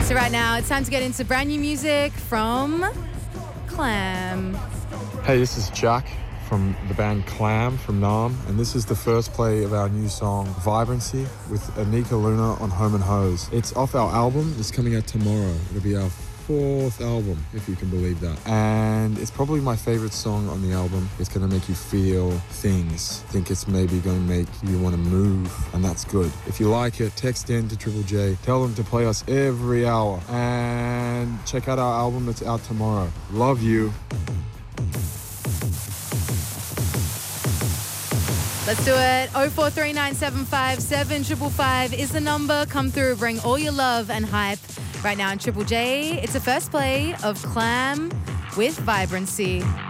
So right now, it's time to get into brand new music from Clam. Hey, this is Jack from the band Clam from Nam, and this is the first play of our new song Vibrancy with Anika Luna on Home and Hose. It's off our album. It's coming out tomorrow. It'll be our 4th album, if you can believe that. And it's probably my favorite song on the album. It's going to make you feel things. I think it's maybe going to make you want to move, and that's good. If you like it, text in to Triple J. Tell them to play us every hour. And check out our album that's out tomorrow. Love you. Let's do it. 0439757555 is the number. Come through, bring all your love and hype. Right now in Triple J, it's the first play of Clam with Vibrancy.